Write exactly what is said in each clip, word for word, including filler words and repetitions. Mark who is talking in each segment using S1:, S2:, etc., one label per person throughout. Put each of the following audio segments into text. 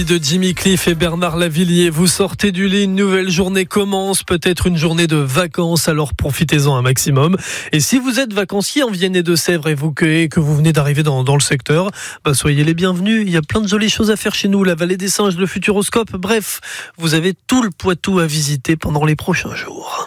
S1: De Jimmy Cliff et Bernard Lavilliers, vous sortez du lit, une nouvelle journée commence, peut-être une journée de vacances, alors profitez-en un maximum. Et si vous êtes vacancier en Vienne et Deux-Sèvres et vous, que, que vous venez d'arriver dans, dans le secteur, bah soyez les bienvenus, il y a plein de jolies choses à faire chez nous, la vallée des singes, le Futuroscope, bref, vous avez tout le Poitou à visiter pendant les prochains jours.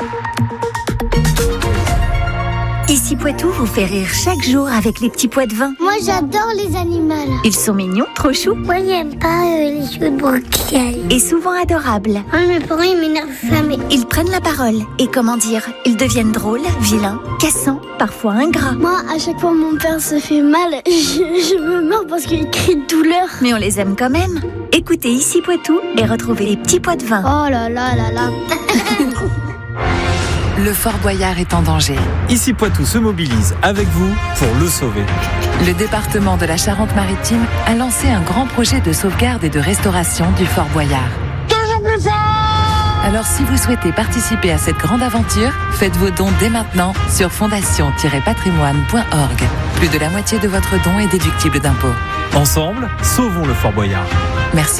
S2: Ici Poitou vous fait rire chaque jour avec les petits pois de vin.
S3: Moi j'adore les animaux.
S2: Ils sont mignons, trop choux.
S3: Moi j'aime pas euh, les jeux de broquial.
S2: Et souvent adorables.
S3: Ah, mes parents ils m'énervent jamais.
S2: Ils prennent la parole. Et comment dire, ils deviennent drôles, vilains, cassants, parfois ingrats.
S3: Moi à chaque fois mon père se fait mal, je, je me meurs parce qu'il crie de douleur.
S2: Mais on les aime quand même. Écoutez Ici Poitou et retrouvez les petits pois de vin.
S3: Oh là là là là.
S4: Le Fort Boyard est en danger.
S5: Ici Poitou se mobilise avec vous pour le sauver.
S4: Le département de la Charente-Maritime a lancé un grand projet de sauvegarde et de restauration du Fort Boyard.
S3: Toujours plus fort.
S4: Alors si vous souhaitez participer à cette grande aventure, faites vos dons dès maintenant sur fondation tiret patrimoine point org. Plus de la moitié de votre don est déductible d'impôts.
S5: Ensemble, sauvons le Fort Boyard.
S4: Merci.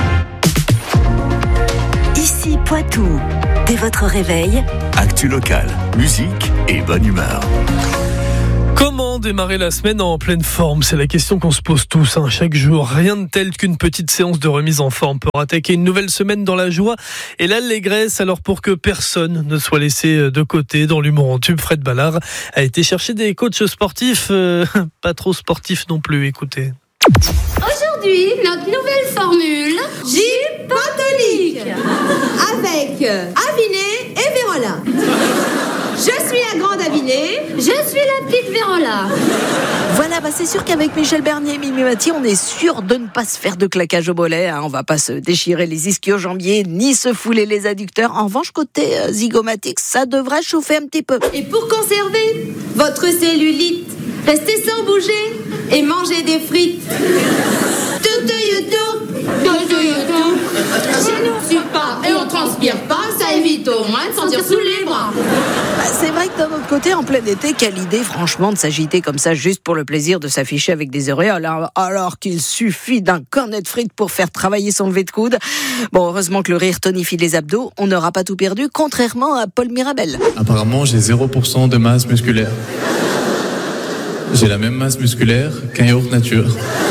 S2: Ici Poitou. Dès votre réveil,
S6: actu local, musique et bonne humeur.
S1: Comment démarrer la semaine en pleine forme ? C'est la question qu'on se pose tous, hein, chaque jour. Rien de tel qu'une petite séance de remise en forme pour attaquer une nouvelle semaine dans la joie et l'allégresse. Alors pour que personne ne soit laissé de côté dans l'humour en tube, Fred Ballard a été chercher des coachs sportifs, euh, pas trop sportifs non plus, écoutez.
S7: Aujourd'hui, notre nouvelle formule, J-Patonique, avec Aviné et Vérola. Je suis la grande Aviné, je suis la petite Vérola.
S8: Voilà, bah c'est sûr qu'avec Michel Bernier et Mimi Mati, on est sûr de ne pas se faire de claquage au mollet. Hein. On va pas se déchirer les ischio-jambiers, ni se fouler les adducteurs. En revanche, côté euh, zygomatique, ça devrait chauffer un petit peu.
S7: Et pour conserver votre cellulite, restez sans bouger et mangez des frites. Tout de YouTube, tout de YouTube. Si on ne suit pas et on transpire pas, ça évite au moins de sentir sous les bras.
S8: Bah, c'est vrai que d'un autre côté, en plein été, quelle idée franchement de s'agiter comme ça juste pour le plaisir de s'afficher avec des auréoles. Alors, alors qu'il suffit d'un cornet de frites pour faire travailler son lever de coude. Bon, heureusement que le rire tonifie les abdos. On n'aura pas tout perdu, contrairement à Paul Mirabel.
S9: Apparemment, j'ai zéro pour cent de masse musculaire. J'ai la même masse musculaire qu'un yaourt nature.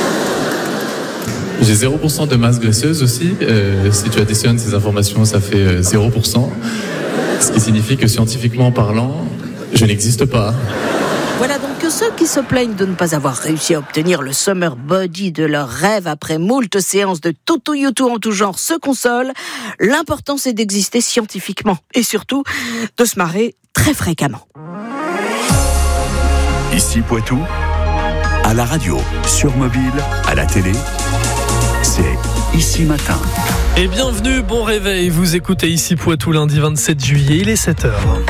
S9: J'ai zéro pour cent de masse graisseuse aussi. Euh, si tu additionnes ces informations, ça fait euh, zéro pour cent. Ce qui signifie que scientifiquement parlant, je n'existe pas.
S8: Voilà donc que ceux qui se plaignent de ne pas avoir réussi à obtenir le summer body de leur rêve après moult séances de toutou youtou en tout genre se consolent. L'important c'est d'exister scientifiquement et surtout de se marrer très fréquemment.
S6: Ici Poitou, à la radio, sur mobile, à la télé, c'est Ici Matin.
S1: Et bienvenue, bon réveil, vous écoutez Ici Poitou lundi vingt-sept juillet, il est sept heures.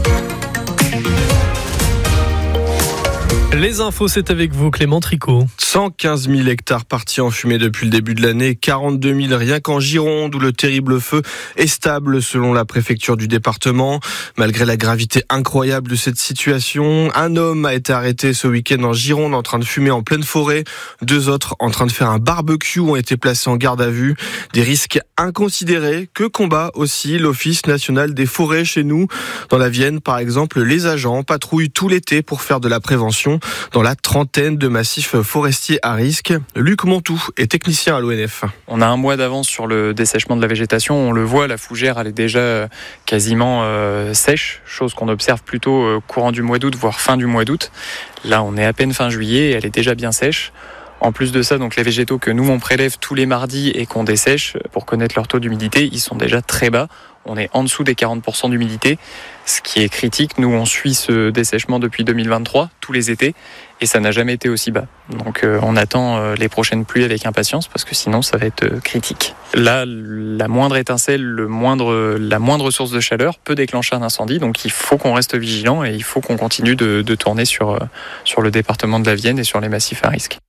S1: Les infos, c'est avec vous, Clément Tricot.
S10: cent quinze mille hectares partis en fumée depuis le début de l'année, quarante-deux mille rien qu'en Gironde, où le terrible feu est stable selon la préfecture du département. Malgré la gravité incroyable de cette situation, un homme a été arrêté ce week-end en Gironde en train de fumer en pleine forêt. Deux autres en train de faire un barbecue ont été placés en garde à vue. Des risques inconsidérés que combat aussi l'Office national des forêts chez nous. Dans la Vienne, par exemple, les agents patrouillent tout l'été pour faire de la prévention dans la trentaine de massifs forestiers à risque. Luc Montou est technicien à l'O N F.
S11: On a un mois d'avance sur le dessèchement de la végétation. On le voit, la fougère elle est déjà quasiment euh, sèche, chose qu'on observe plutôt euh, courant du mois d'août, voire fin du mois d'août. Là, on est à peine fin juillet et elle est déjà bien sèche. En plus de ça, donc les végétaux que nous on prélève tous les mardis et qu'on dessèche pour connaître leur taux d'humidité, ils sont déjà très bas. On est en dessous des quarante pour cent d'humidité, ce qui est critique. Nous, on suit ce dessèchement depuis deux mille vingt-trois, tous les étés, et ça n'a jamais été aussi bas. Donc euh, on attend euh, les prochaines pluies avec impatience, parce que sinon ça va être euh, critique. Là, la moindre étincelle, le moindre, la moindre source de chaleur peut déclencher un incendie, donc il faut qu'on reste vigilant et il faut qu'on continue de, de tourner sur, euh, sur le département de la Vienne et sur les massifs à risque.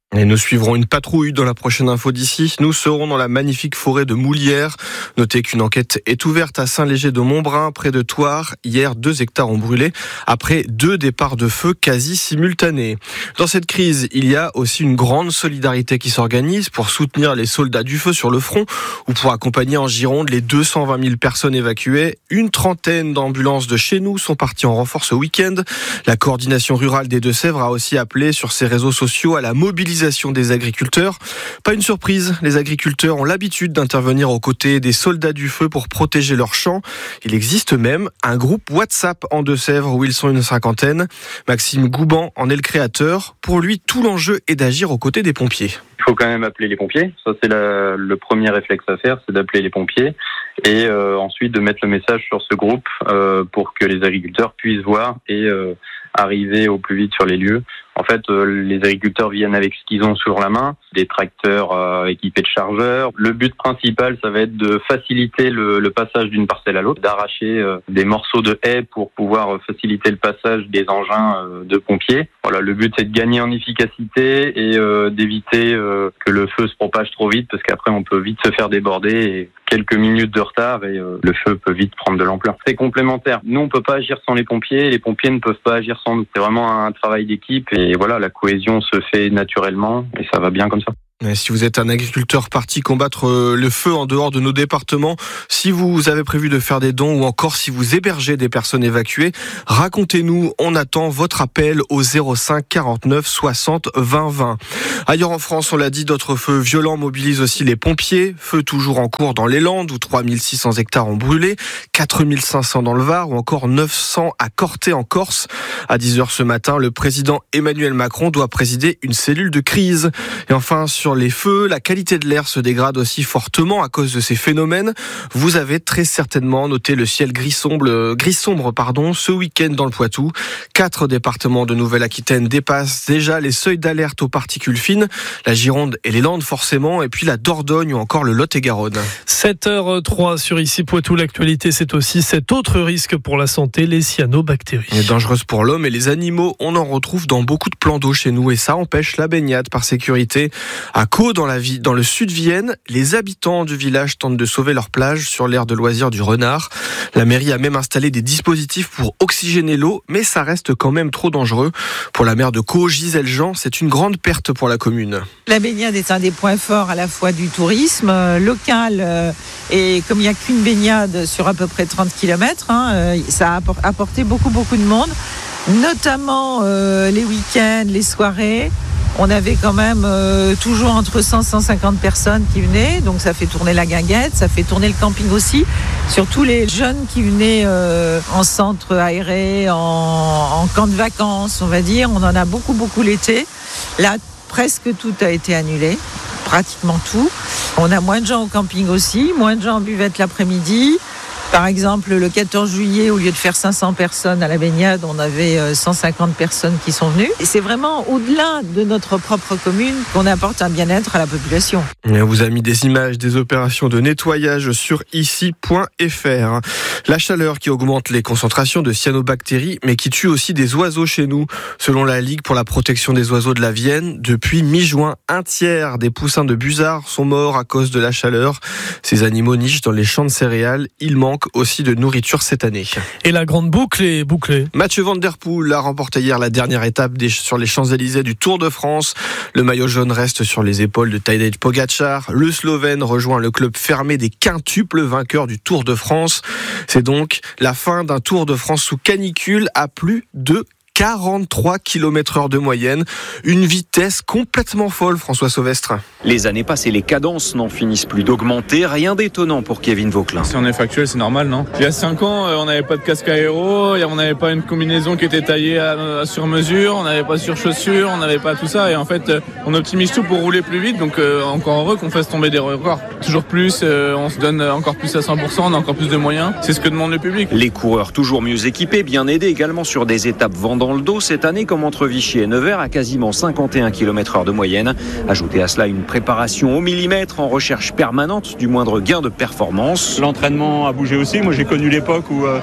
S10: Et nous suivrons une patrouille dans la prochaine info d'ici. Nous serons dans la magnifique forêt de Moulières. Notez qu'une enquête est ouverte à Saint-Léger-de-Montbrun, près de Thouars. Hier, deux hectares ont brûlé après deux départs de feu quasi simultanés. Dans cette crise, il y a aussi une grande solidarité qui s'organise pour soutenir les soldats du feu sur le front ou pour accompagner en Gironde les deux cent vingt mille personnes évacuées. Une trentaine d'ambulances de chez nous sont parties en renfort ce week-end. La coordination rurale des Deux-Sèvres a aussi appelé sur ses réseaux sociaux à la mobilisation des agriculteurs. Pas une surprise, les agriculteurs ont l'habitude d'intervenir aux côtés des soldats du feu pour protéger leurs champs. Il existe même un groupe WhatsApp en Deux-Sèvres où ils sont une cinquantaine. Maxime Gouban en est le créateur. Pour lui, tout l'enjeu est d'agir aux côtés des pompiers.
S12: Il faut quand même appeler les pompiers. Ça, c'est la, le premier réflexe à faire, c'est d'appeler les pompiers. Et euh, ensuite de mettre le message sur ce groupe euh, pour que les agriculteurs puissent voir et euh, arriver au plus vite sur les lieux. En fait, euh, les agriculteurs viennent avec ce qu'ils ont sur la main, des tracteurs euh, équipés de chargeurs. Le but principal, ça va être de faciliter le, le passage d'une parcelle à l'autre, d'arracher euh, des morceaux de haies pour pouvoir faciliter le passage des engins euh, de pompiers. Voilà, le but, c'est de gagner en efficacité et euh, d'éviter euh, que le feu se propage trop vite, parce qu'après, on peut vite se faire déborder et quelques minutes de retard et euh, le feu peut vite prendre de l'ampleur. C'est complémentaire. Nous, on peut pas agir sans les pompiers, les pompiers ne peuvent pas agir sans nous. C'est vraiment un travail d'équipe et voilà, la cohésion se fait naturellement et ça va bien comme ça.
S10: Si vous êtes un agriculteur parti combattre le feu en dehors de nos départements, si vous avez prévu de faire des dons ou encore si vous hébergez des personnes évacuées, racontez-nous, on attend votre appel au zéro cinq quarante-neuf soixante vingt vingt. Ailleurs en France, on l'a dit, d'autres feux violents mobilisent aussi les pompiers. Feu toujours en cours dans les Landes où trois mille six cents hectares ont brûlé, quatre mille cinq cents dans le Var ou encore neuf cents à Corté en Corse. À dix heures ce matin, le président Emmanuel Macron doit présider une cellule de crise. Et enfin, sur Sur les feux, la qualité de l'air se dégrade aussi fortement à cause de ces phénomènes. Vous avez très certainement noté le ciel gris sombre, gris sombre pardon, ce week-end dans le Poitou. Quatre départements de Nouvelle-Aquitaine dépassent déjà les seuils d'alerte aux particules fines. La Gironde et les Landes forcément, et puis la Dordogne ou encore le Lot-et-Garonne.
S1: sept heures trois sur Ici Poitou. L'actualité, c'est aussi cet autre risque pour la santé, les cyanobactéries.
S10: Elle est dangereuse pour l'homme et les animaux. On en retrouve dans beaucoup de plans d'eau chez nous et ça empêche la baignade par sécurité. À Caux, dans, la vie, dans le sud Vienne, les habitants du village tentent de sauver leur plage sur l'aire de loisirs du Renard. La mairie a même installé des dispositifs pour oxygéner l'eau, mais ça reste quand même trop dangereux. Pour la maire de Caux, Gisèle Jean, c'est une grande perte pour la commune.
S13: La baignade est un des points forts à la fois du tourisme euh, local euh, et comme il n'y a qu'une baignade sur à peu près trente kilomètres, hein, euh, ça a apporté beaucoup beaucoup de monde, notamment euh, les week-ends, les soirées. On avait quand même euh, toujours entre cent et cent cinquante personnes qui venaient, donc ça fait tourner la guinguette, ça fait tourner le camping aussi. Surtout les jeunes qui venaient euh, en centre aéré, en, en camp de vacances, on va dire. On en a beaucoup, beaucoup l'été. Là, presque tout a été annulé, pratiquement tout. On a moins de gens au camping aussi, moins de gens en buvette l'après-midi. Par exemple, le quatorze juillet, au lieu de faire cinq cents personnes à la baignade, on avait cent cinquante personnes qui sont venues. Et c'est vraiment au-delà de notre propre commune qu'on apporte un bien-être à la population.
S10: Et on vous a mis des images des opérations de nettoyage sur ici point f r. La chaleur qui augmente les concentrations de cyanobactéries, mais qui tue aussi des oiseaux chez nous. Selon la Ligue pour la protection des oiseaux de la Vienne, depuis mi-juin, un tiers des poussins de busards sont morts à cause de la chaleur. Ces animaux nichent dans les champs de céréales. Il manque aussi de nourriture cette année.
S1: Et la grande boucle est bouclée.
S10: Mathieu Van Der Poel a remporté hier la dernière étape des, sur les Champs-Élysées du Tour de France. Le maillot jaune reste sur les épaules de Tadej Pogačar. Le Slovène rejoint le club fermé des quintuples vainqueurs du Tour de France. C'est donc la fin d'un Tour de France sous canicule à plus de quarante-trois kilomètres heure de moyenne. Une vitesse complètement folle, François Sauvestre.
S14: Les années passées, les cadences n'en finissent plus d'augmenter. Rien d'étonnant pour Kevin Vauquelin.
S15: Si on est factuel, c'est normal, non ? Il y a cinq ans, on n'avait pas de casque aéro, on n'avait pas une combinaison qui était taillée à, à sur mesure, on n'avait pas de surchaussures, on n'avait pas tout ça. Et en fait, on optimise tout pour rouler plus vite. Donc euh, encore heureux qu'on fasse tomber des records. Toujours plus, euh, on se donne encore plus à cent pour cent, on a encore plus de moyens. C'est ce que demande le public.
S14: Les coureurs toujours mieux équipés, bien aidés également sur des étapes vendant le dos cette année, comme entre Vichy et Nevers, à quasiment cinquante et un kilomètres heure de moyenne. Ajoutez à cela une préparation au millimètre en recherche permanente du moindre gain de performance.
S16: L'entraînement a bougé aussi. Moi, j'ai connu l'époque où euh,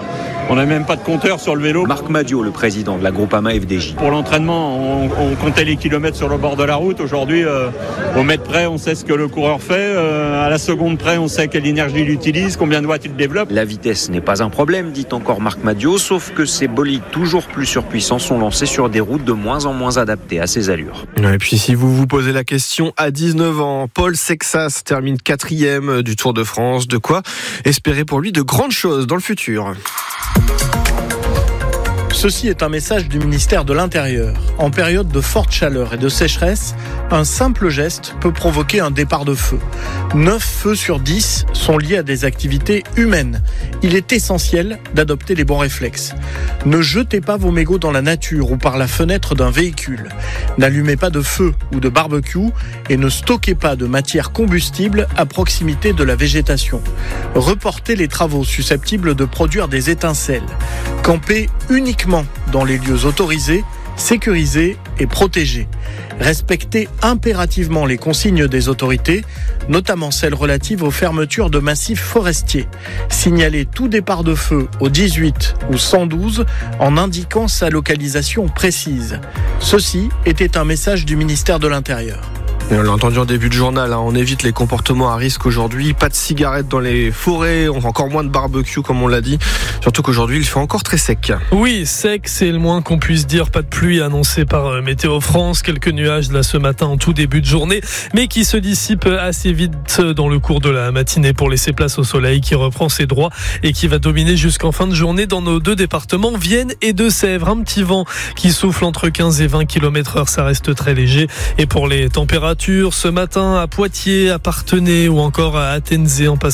S16: On n'a même pas de compteur sur le vélo.
S14: Marc Madio, le président de la Groupama F D J.
S16: Pour l'entraînement, on, on comptait les kilomètres sur le bord de la route. Aujourd'hui, euh, au mètre près, on sait ce que le coureur fait. Euh, à la seconde près, on sait quelle énergie il utilise, combien de watts il développe.
S14: La vitesse n'est pas un problème, dit encore Marc Madio, sauf que ces bolides toujours plus surpuissants sont lancés sur des routes de moins en moins adaptées à ces allures.
S10: Et puis si vous vous posez la question, à dix-neuf ans, Paul Sexas termine quatrième du Tour de France. De quoi espérer pour lui de grandes choses dans le futur.
S17: Ceci est un message du ministère de l'Intérieur. En période de forte chaleur et de sécheresse, un simple geste peut provoquer un départ de feu. neuf feux sur dix sont liés à des activités humaines. Il est essentiel d'adopter les bons réflexes. Ne jetez pas vos mégots dans la nature ou par la fenêtre d'un véhicule. N'allumez pas de feu ou de barbecue et ne stockez pas de matière combustible à proximité de la végétation. Reportez les travaux susceptibles de produire des étincelles. Campez uniquement dans les lieux autorisés, sécurisés et protégés. Respectez impérativement les consignes des autorités, notamment celles relatives aux fermetures de massifs forestiers. Signalez tout départ de feu au dix-huit ou cent douze en indiquant sa localisation précise. Ceci était un message du ministère de l'Intérieur.
S10: Et on l'a entendu en début de journal, hein, on évite les comportements à risque aujourd'hui. Pas de cigarettes dans les forêts, encore moins de barbecue comme on l'a dit. Surtout qu'aujourd'hui il fait encore très sec.
S1: Oui, sec, c'est le moins qu'on puisse dire. Pas de pluie annoncée par Météo France. Quelques nuages là ce matin en tout début de journée, mais qui se dissipent assez vite dans le cours de la matinée pour laisser place au soleil qui reprend ses droits et qui va dominer jusqu'en fin de journée dans nos deux départements, Vienne et Deux-Sèvres. Un petit vent qui souffle entre quinze et vingt kilomètres heure, ça reste très léger. Et pour les températures, ce matin à Poitiers, à Parthenay ou encore à Attenzé en passant